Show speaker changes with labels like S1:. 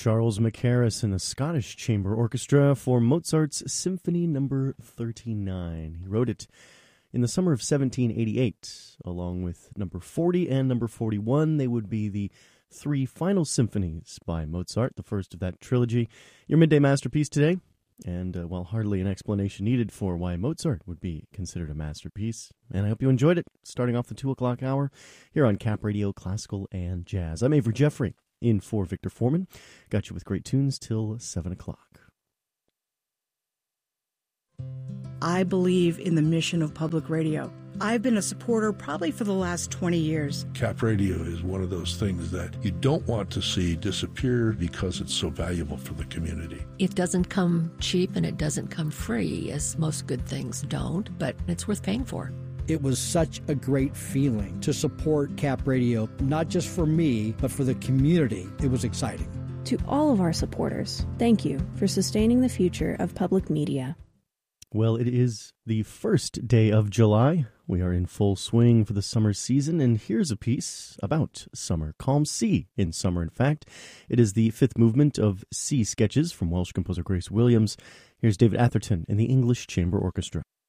S1: Charles Mackerras and the Scottish Chamber Orchestra for Mozart's Symphony No. 39. He wrote it in the summer of 1788, along with No. 40 and No. 41. They would be the three final symphonies by Mozart, the first of that trilogy. Your midday masterpiece today, and while hardly an explanation needed for why Mozart would be considered a masterpiece, and I hope you enjoyed it, starting off the 2 o'clock hour here on Cap Radio Classical and Jazz. I'm Avery Jeffrey, in for Victor Foreman. Got you with great tunes till 7 o'clock.
S2: I believe in the mission of public radio. I've been a supporter probably for the last 20 years.
S3: Cap Radio is one of those things that you don't want to see disappear because it's so valuable for the community.
S4: It doesn't come cheap and it doesn't come free, as most good things don't, but it's worth paying for.
S5: It was such a great feeling to support Cap Radio, not just for me, but for the community. It was exciting.
S6: To all of our supporters, thank you for sustaining the future of public media.
S1: Well, it is the first day of July. We are in full swing for the summer season, and here's a piece about summer. Calm Sea in summer, in fact. It is the fifth movement of Sea Sketches from Welsh composer Grace Williams. Here's David Atherton and the English Chamber Orchestra.